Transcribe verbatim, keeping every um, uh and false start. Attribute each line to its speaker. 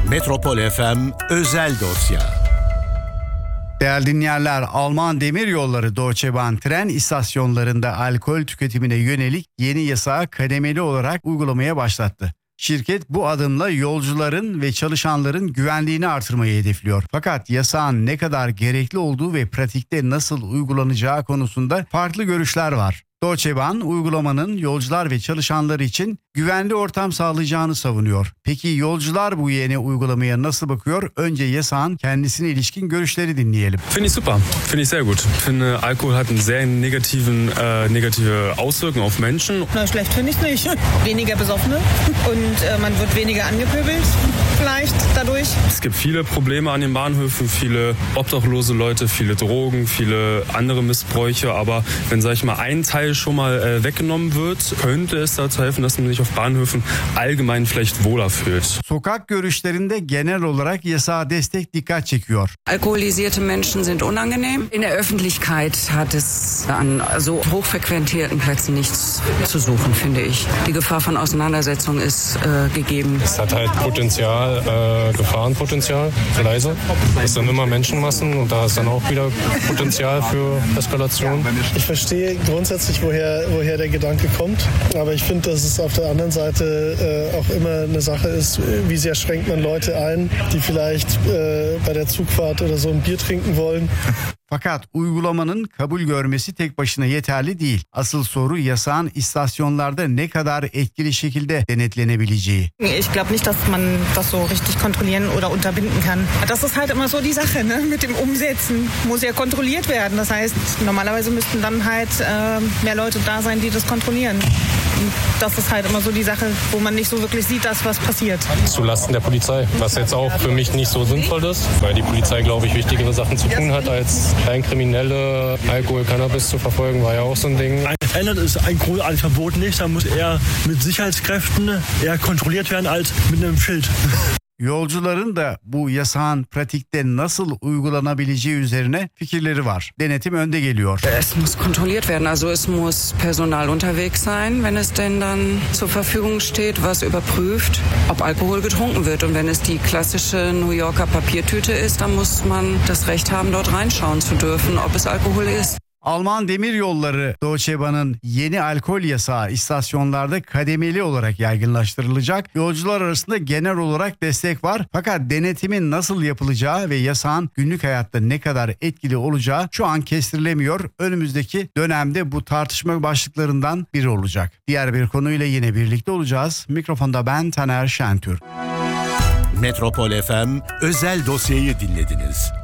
Speaker 1: Metropol F M Özel Dosya.
Speaker 2: Değerli dinleyenler, Alman Demiryolları Deutsche Bahn tren istasyonlarında alkol tüketimine yönelik yeni yasağı kademeli olarak uygulamaya başlattı. Şirket bu adımla yolcuların ve çalışanların güvenliğini artırmayı hedefliyor. Fakat yasağın ne kadar gerekli olduğu ve pratikte nasıl uygulanacağı konusunda farklı görüşler var. Deutsche Bahn uygulamanın yolcular ve çalışanlar için güvenli ortam sağlayacağını savunuyor. Peki yolcular bu yeni uygulamaya nasıl bakıyor? Önce yasağın kendisine ilişkin görüşleri dinleyelim.
Speaker 3: Finde ich super, finde ich sehr gut. Finde Alkohol hat einen sehr negativen, äh, negative Auswirkungen auf Menschen.
Speaker 4: Na, schlecht finde ich es nicht. Weniger Besoffene und äh, man wird weniger angepöbelt vielleicht dadurch.
Speaker 3: Es gibt viele Probleme an den Bahnhöfen, viele obdachlose Leute, viele Drogen, viele andere Missbräuche. Aber wenn, sag ich mal, ein Teil schon mal äh, weggenommen wird, könnte es dazu helfen, dass man sich auf Bahnhöfen allgemein vielleicht wohler fühlt.
Speaker 2: Sokak görüşlerinde genel olarak yasağa destek dikkat çekiyor.
Speaker 5: Alkoholisierte Menschen sind unangenehm. In der Öffentlichkeit hat es an so hochfrequentierten Plätzen nichts zu suchen, finde ich. Die Gefahr von Auseinandersetzung ist äh, gegeben.
Speaker 6: Es hat halt Potenzial, äh, Gefahrenpotenzial, leise. Es sind immer Menschenmassen und da ist dann auch wieder Potenzial für Eskalation.
Speaker 7: Ich verstehe grundsätzlich, woher, woher der Gedanke kommt, aber ich finde, dass es auf der anderen Seite äh, auch immer eine Sache ist, wie sehr schränkt man Leute ein, die vielleicht äh, bei der Zugfahrt oder so ein Bier trinken wollen.
Speaker 2: Fakat uygulamanın kabul görmesi tek başına yeterli değil. Asıl soru yasağın istasyonlarda ne kadar etkili şekilde denetlenebileceği.
Speaker 4: Ich glaube nicht, dass man das so richtig kontrollieren oder unterbinden kann. Das ist halt immer so die Sache, ne? Mit dem Umsetzen muss ja kontrolliert werden. Das heißt, normalerweise müssten dann halt äh, mehr Leute da sein, die das kontrollieren. Das ist halt immer so die Sache, wo man nicht so wirklich sieht, dass was passiert.
Speaker 6: Zulasten der Polizei, was jetzt auch für mich nicht so sinnvoll ist, weil die Polizei, glaube ich, wichtigere Sachen zu tun hat, als Kleinkriminelle Alkohol, Cannabis zu verfolgen, war ja auch so ein Ding.
Speaker 8: Verändert ist ein Grund eigentlich verboten nicht, da muss eher mit Sicherheitskräften eher kontrolliert werden als mit einem Schild.
Speaker 2: Yolcuların da bu yasağın pratikte nasıl uygulanabileceği üzerine fikirleri var. Denetim önde geliyor.
Speaker 5: Es muss kontrolliert werden, also es muss Personal unterwegs sein, wenn es denn dann zur Verfügung steht, was überprüft, ob Alkohol getrunken wird. Und wenn es die klassische New Yorker Papiertüte ist, dann muss man das Recht haben, dort reinschauen zu dürfen, ob es Alkohol ist.
Speaker 2: Alman Demiryolları Deutsche Bahn'ın yeni alkol yasağı istasyonlarda kademeli olarak yaygınlaştırılacak. Yolcular arasında genel olarak destek var. Fakat denetimin nasıl yapılacağı ve yasağın günlük hayatta ne kadar etkili olacağı şu an kestirilemiyor. Önümüzdeki dönemde bu tartışma başlıklarından biri olacak. Diğer bir konuyla yine birlikte olacağız. Mikrofonda ben Taner Şentür.
Speaker 1: Metropol F M Özel Dosya'yı dinlediniz.